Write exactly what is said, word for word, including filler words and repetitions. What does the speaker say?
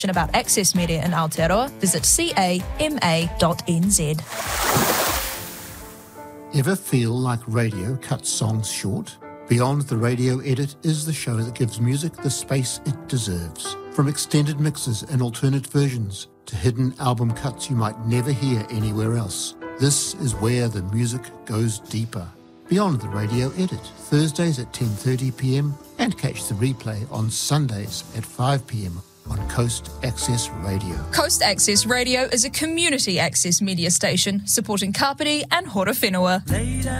about Access Media in Aotearoa, visit c a m a dot n z. Ever feel like radio cuts songs short? Beyond the Radio Edit is the show that gives music the space it deserves. From extended mixes and alternate versions to hidden album cuts you might never hear anywhere else, this is where the music goes deeper. Beyond the Radio Edit, Thursdays at ten thirty p m and catch the replay on Sundays at five p m on Coast Access Radio. Coast Access Radio is a community access media station supporting Kapiti and Horowhenua.